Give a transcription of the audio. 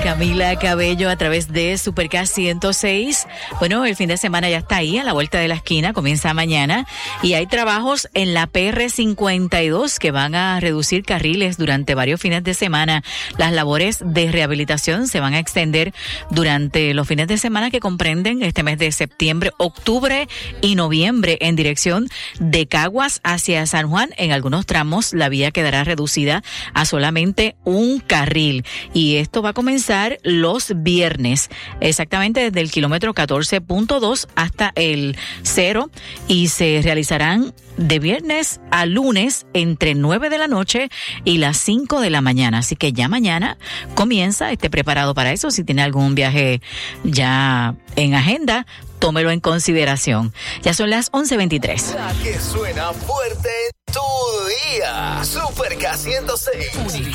Camila Cabello a través de Super K 106. Bueno, el fin de semana ya está ahí, a la vuelta de la esquina, comienza mañana. Y hay trabajos en la PR 52 que van a reducir carriles durante varios fines de semana. Las labores de rehabilitación se van a extender durante los fines de semana que comprenden este mes de septiembre, octubre y noviembre en dirección de Caguas hacia San Juan. En algunos tramos la vía quedará reducida a solamente un carril. Y esto va a comenzar los viernes, exactamente desde el kilómetro 14.2 hasta el 0, y se realizarán de viernes a lunes entre 9 de la noche y las 5 de la mañana. Así que ya mañana comienza, esté preparado para eso. Si tiene algún viaje ya en agenda, tómelo en consideración. Ya son las 11:23. La que suena fuerte en tu día. Super K 106.